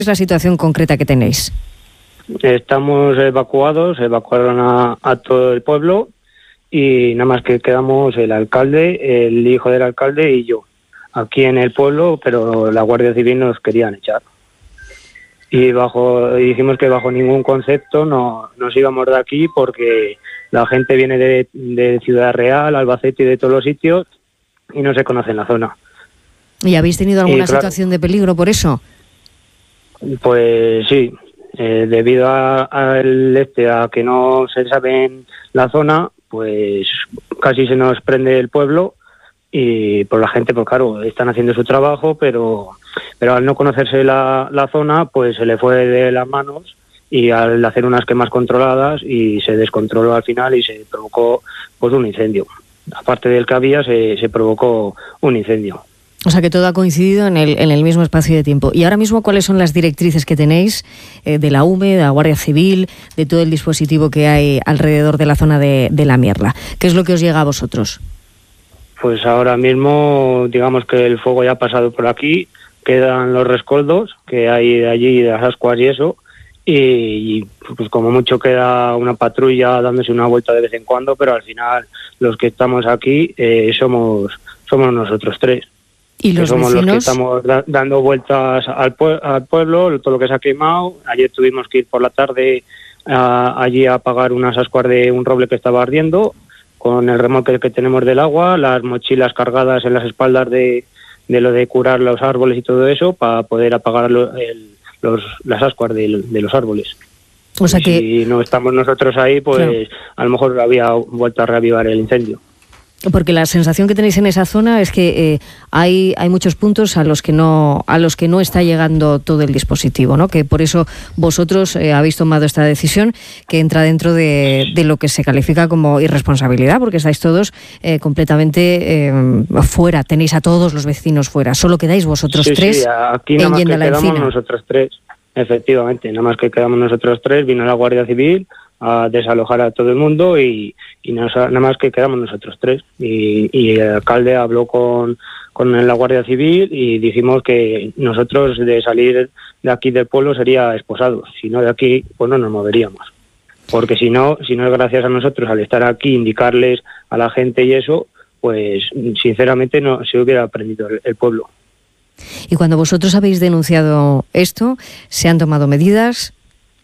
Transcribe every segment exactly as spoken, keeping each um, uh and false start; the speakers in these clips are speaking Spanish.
es la situación concreta que tenéis? Estamos evacuados, evacuaron a, a todo el pueblo y nada más que quedamos el alcalde, el hijo del alcalde y yo, aquí en el pueblo, pero la Guardia Civil nos querían echar. Y bajo dijimos que bajo ningún concepto no nos íbamos de aquí porque la gente viene de, de Ciudad Real, Albacete y de todos los sitios y no se conoce en la zona. ¿Y habéis tenido alguna y, claro, situación de peligro por eso? Pues sí, eh, debido a, a, el este, a que no se sabe en la zona, pues casi se nos prende el pueblo y por la gente, pues claro, están haciendo su trabajo, pero pero al no conocerse la, la zona, pues se le fue de las manos y al hacer unas quemas controladas y se descontroló al final y se provocó pues un incendio. Aparte del que había, se, se provocó un incendio. O sea que todo ha coincidido en el, en el mismo espacio de tiempo. Y ahora mismo, ¿cuáles son las directrices que tenéis eh, de la U M E, de la Guardia Civil, de todo el dispositivo que hay alrededor de la zona de, de La Mierla? ¿Qué es lo que os llega a vosotros? Pues ahora mismo, digamos que el fuego ya ha pasado por aquí, quedan los rescoldos que hay de allí, de las ascuas y eso, y, y pues como mucho queda una patrulla dándose una vuelta de vez en cuando, pero al final los que estamos aquí eh, somos, somos nosotros tres. ¿Y los somos vecinos? los que estamos da- dando vueltas al, pue- al pueblo, todo lo que se ha quemado. Ayer tuvimos que ir por la tarde a, allí a apagar unas ascuas de un roble que estaba ardiendo, con el remolque que tenemos del agua, las mochilas cargadas en las espaldas de, de lo de curar los árboles y todo eso, para poder apagar lo, el, los, las ascuas de, de los árboles. O sea que... Si no estamos nosotros ahí, pues claro, a lo mejor había vuelto a reavivar el incendio. Porque la sensación que tenéis en esa zona es que eh, hay hay muchos puntos a los que no a los que no está llegando todo el dispositivo, ¿no? Que por eso vosotros eh, habéis tomado esta decisión que entra dentro de, de lo que se califica como irresponsabilidad, porque estáis todos eh, completamente eh, fuera, tenéis a todos los vecinos fuera, solo quedáis vosotros sí, tres sí, aquí nada en más que Yenda la quedamos Encina. Nosotros tres, efectivamente, nada más que quedamos nosotros tres, vino la Guardia Civil a desalojar a todo el mundo y, y nos, nada más que quedamos nosotros tres. Y, y el alcalde habló con, con la Guardia Civil y dijimos que nosotros de salir de aquí del pueblo sería esposados, si no de aquí pues no nos moveríamos. Porque si no, si no es gracias a nosotros al estar aquí, indicarles a la gente y eso, pues sinceramente no se hubiera aprendido el, el pueblo. Y cuando vosotros habéis denunciado esto, ¿se han tomado medidas?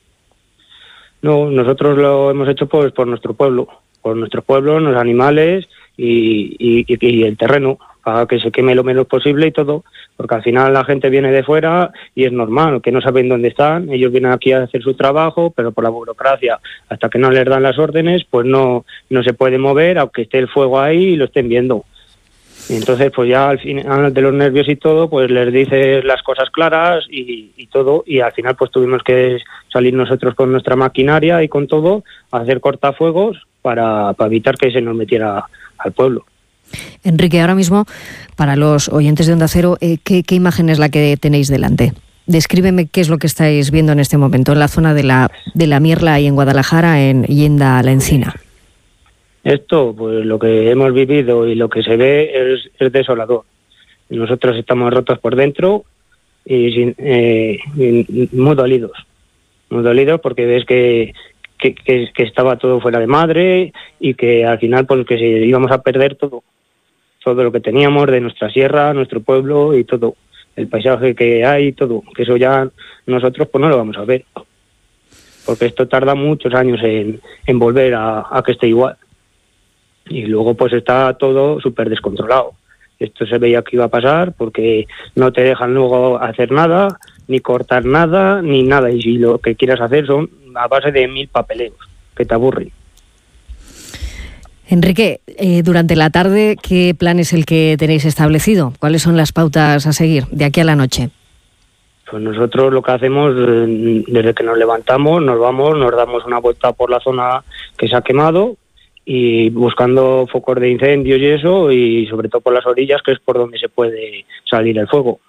No, nosotros lo hemos hecho pues por nuestro pueblo, por nuestro pueblo, los animales y, y, y el terreno, para que se queme lo menos posible y todo, porque al final la gente viene de fuera y es normal, que no saben dónde están, ellos vienen aquí a hacer su trabajo, pero por la burocracia, hasta que no les dan las órdenes, pues no, no se puede mover, aunque esté el fuego ahí y lo estén viendo. Y entonces, pues ya al final de los nervios y todo, pues les dices las cosas claras y, y todo, y al final pues tuvimos que salir nosotros con nuestra maquinaria y con todo, a hacer cortafuegos para, para evitar que se nos metiera al pueblo. Enrique, ahora mismo, para los oyentes de Onda Cero, eh, ¿qué, ¿qué imagen es la que tenéis delante? Descríbeme qué es lo que estáis viendo en este momento, en la zona de la, de la Mierla y en Guadalajara, en Yenda la Encina. Esto, pues lo que hemos vivido y lo que se ve es, es desolador. Nosotros estamos rotos por dentro y, sin, eh, y muy dolidos. Muy dolidos porque ves que, que, que, que estaba todo fuera de madre y que al final pues que se, íbamos a perder todo. Todo lo que teníamos de nuestra sierra, nuestro pueblo y todo. El paisaje que hay y todo. Que eso ya nosotros pues no lo vamos a ver. Porque esto tarda muchos años en, en volver a, a que esté igual. Y luego pues está todo súper descontrolado. Esto se veía que iba a pasar porque no te dejan luego hacer nada, ni cortar nada, ni nada. Y si lo que quieras hacer son a base de mil papeleos, que te aburren. Enrique, eh, durante la tarde, ¿qué plan es el que tenéis establecido? ¿Cuáles son las pautas a seguir de aquí a la noche? Pues nosotros lo que hacemos, desde que nos levantamos, nos vamos, nos damos una vuelta por la zona que se ha quemado, y buscando focos de incendios y eso, y sobre todo por las orillas, que es por donde se puede salir el fuego.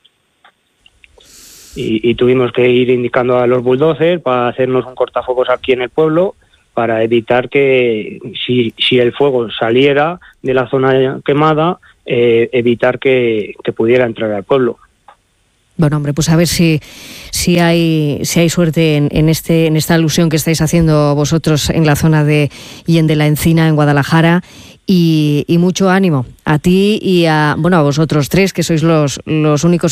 Y, y tuvimos que ir indicando a los bulldozers para hacernos un cortafuegos aquí en el pueblo, para evitar que, si, si el fuego saliera de la zona quemada, eh, evitar que, que pudiera entrar al pueblo. Bueno, hombre, pues a ver si, si hay si hay suerte en, en este en esta alusión que estáis haciendo vosotros en la zona de Hien de la Encina, en Guadalajara, y, y mucho ánimo a ti y a bueno a vosotros tres, que sois los, los únicos